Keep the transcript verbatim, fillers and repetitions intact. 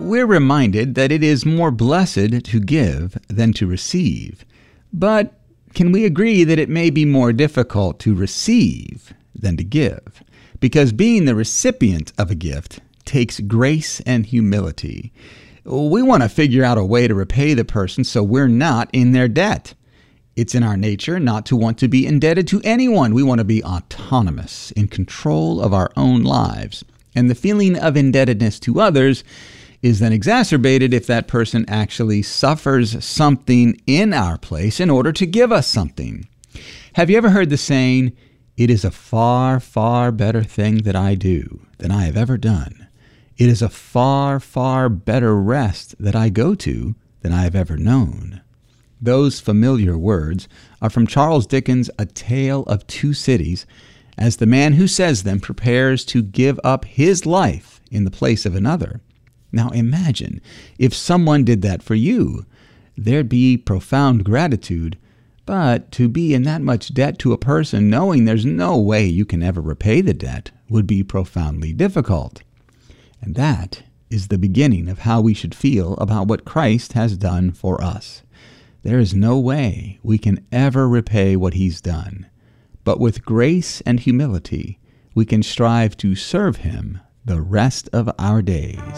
we're reminded that it is more blessed to give than to receive. But can we agree that it may be more difficult to receive than to give? Because being the recipient of a gift takes grace and humility. We want to figure out a way to repay the person so we're not in their debt. It's in our nature not to want to be indebted to anyone. We want to be autonomous, in control of our own lives. And the feeling of indebtedness to others is then exacerbated if that person actually suffers something in our place in order to give us something. Have you ever heard the saying, "It is a far, far better thing that I do than I have ever done. It is a far, far better rest that I go to than I have ever known"? Those familiar words are from Charles Dickens' A Tale of Two Cities, as the man who says them prepares to give up his life in the place of another. Now imagine if someone did that for you. There'd be profound gratitude, but to be in that much debt to a person knowing there's no way you can ever repay the debt would be profoundly difficult. And that is the beginning of how we should feel about what Christ has done for us. There is no way we can ever repay what he's done. But with grace and humility, we can strive to serve him the rest of our days.